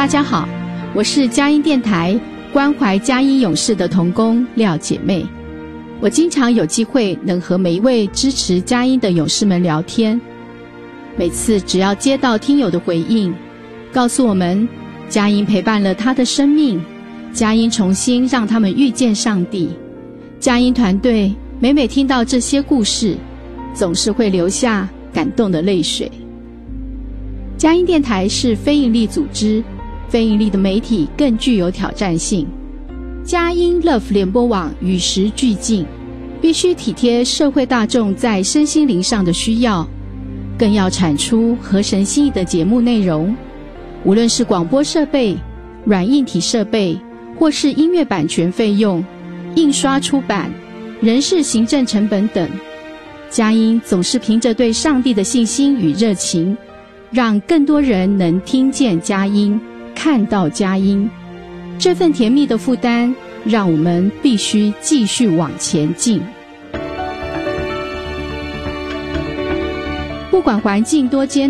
大家好，我是佳音电台关怀佳音勇士的同工廖姐妹。我经常有机会能和每一位支持佳音的勇士们聊天，每次只要接到听友的回应，告诉我们佳音陪伴了他的生命，佳音重新让他们遇见上帝，佳音团队每听到这些故事，总是会流下感动的泪水。佳音电台是非营利组织，非营利的媒体更具有挑战性。佳音 Love 联播网与时俱进，必须体贴社会大众在身心灵上的需要，更要产出合神心意的节目内容。无论是广播设备、软硬体设备，或是音乐版权费用、印刷出版、人事行政成本等，佳音总是凭着对上帝的信心与热情，让更多人能听见佳音，看到佳音。这份甜蜜的负担，让我们必须继续往前进。不管环境多艰